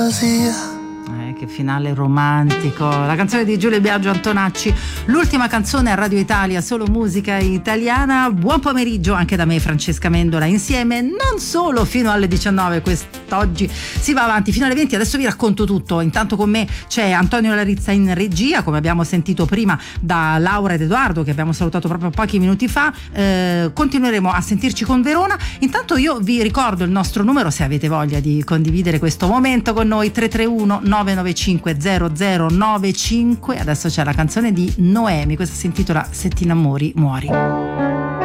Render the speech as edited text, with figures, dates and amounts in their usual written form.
Che finale romantico, la canzone di Giulio Biagio Antonacci, l'ultima canzone a Radio Italia, solo musica italiana. Buon pomeriggio anche da me, Francesca Mendola, insieme non solo fino alle 19, quest'oggi si va avanti fino alle 20. Adesso vi racconto tutto. Intanto con me c'è Antonio Larizza in regia, come abbiamo sentito prima da Laura ed Edoardo, che abbiamo salutato proprio pochi minuti fa. Continueremo a sentirci con Verona. Intanto io vi ricordo il nostro numero, se avete voglia di condividere questo momento con noi, 331 995 0095. Adesso c'è la canzone di Noemi, questa si intitola Se ti innamori muori.